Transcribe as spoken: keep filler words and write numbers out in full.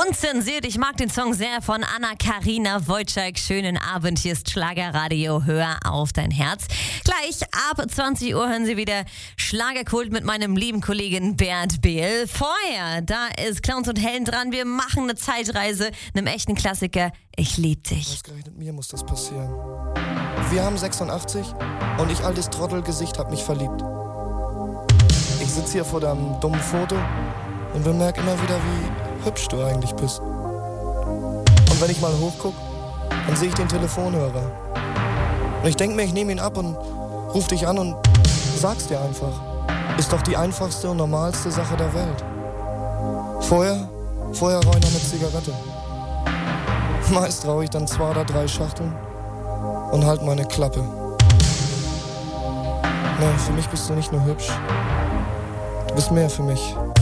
Unzensiert, ich mag den Song sehr von Anna-Karina Wojcik. Schönen Abend, hier ist Schlagerradio, hör auf dein Herz. Gleich ab zwanzig Uhr hören Sie wieder Schlagerkult mit meinem lieben Kollegen Bernd Behl. Vorher, da ist Clowns und Helden dran, wir machen eine Zeitreise, einem echten Klassiker, Ich lieb dich. Ausgerechnet mir muss das passieren. Wir haben sechsundachtzig und ich, altes Trottelgesicht, hab mich verliebt. Ich sitze hier vor deinem dummen Foto und bemerke immer wieder, wie hübsch du eigentlich bist. Und wenn ich mal hochguck, dann sehe ich den Telefonhörer. Und ich denke mir, ich nehme ihn ab und ruf dich an und sag's dir einfach. Ist doch die einfachste und normalste Sache der Welt. Vorher, vorher rauche ich noch eine Zigarette. Meist rauche ich dann zwei oder drei Schachteln und halt meine Klappe. Nee, für mich bist du nicht nur hübsch. Du bist mehr für mich.